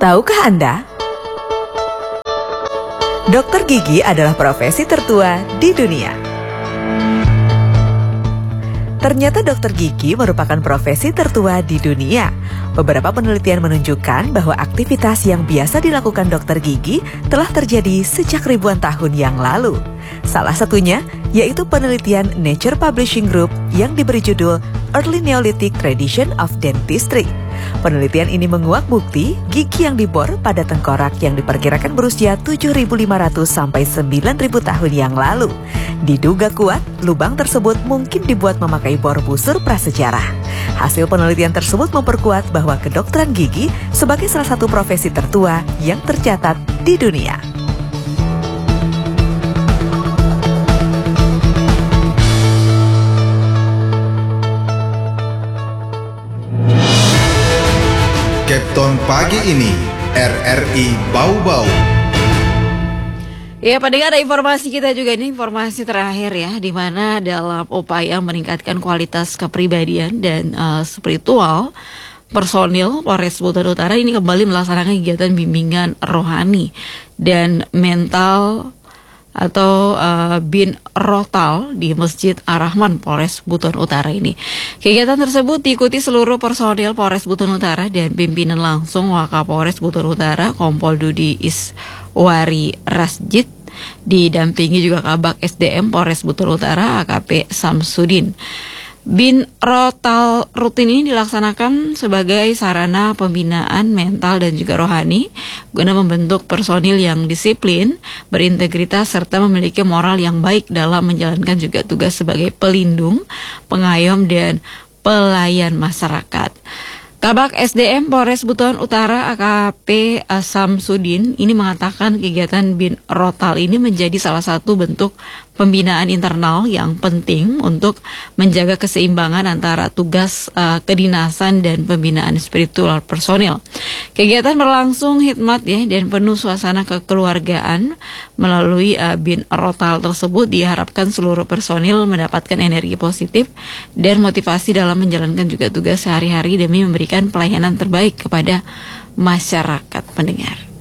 Tahukah Anda? Dokter gigi adalah profesi tertua di dunia. Ternyata dokter gigi merupakan profesi tertua di dunia. Beberapa penelitian menunjukkan bahwa aktivitas yang biasa dilakukan dokter gigi telah terjadi sejak ribuan tahun yang lalu. Salah satunya yaitu penelitian Nature Publishing Group yang diberi judul Early Neolithic Tradition of Dentistry. Penelitian ini menguak bukti gigi yang dibor pada tengkorak yang diperkirakan berusia 7.500 sampai 9.000 tahun yang lalu. Diduga kuat, lubang tersebut mungkin dibuat memakai bor busur prasejarah. Hasil penelitian tersebut memperkuat bahwa kedokteran gigi sebagai salah satu profesi tertua yang tercatat di dunia. Captain pagi ini, RRI Bau-Bau. Ya, pendengar, ada informasi kita juga, ini informasi terakhir ya, di mana dalam upaya meningkatkan kualitas kepribadian dan spiritual, personil Polres Buton Utara ini kembali melaksanakan kegiatan bimbingan rohani dan mental atau bin rotal di Masjid Ar-Rahman Polres Buton Utara ini. Kegiatan tersebut diikuti seluruh personil Polres Buton Utara dan pimpinan langsung Wakapolres Buton Utara Kompol Dudi Iswari Rasjid, didampingi juga Kabak SDM Polres Buton Utara AKP Samsudin. Bin rotal rutin ini dilaksanakan sebagai sarana pembinaan mental dan juga rohani guna membentuk personil yang disiplin, berintegritas, serta memiliki moral yang baik dalam menjalankan juga tugas sebagai pelindung, pengayom, dan pelayan masyarakat. Kabak SDM Polres Buton Utara AKP Samsudin ini mengatakan kegiatan bin rotal ini menjadi salah satu bentuk pembinaan internal yang penting untuk menjaga keseimbangan antara tugas kedinasan dan pembinaan spiritual personil. Kegiatan berlangsung hikmat ya dan penuh suasana kekeluargaan. Melalui bin rotal tersebut diharapkan seluruh personil mendapatkan energi positif dan motivasi dalam menjalankan juga tugas sehari-hari demi memberikan pelayanan terbaik kepada masyarakat. Pendengar.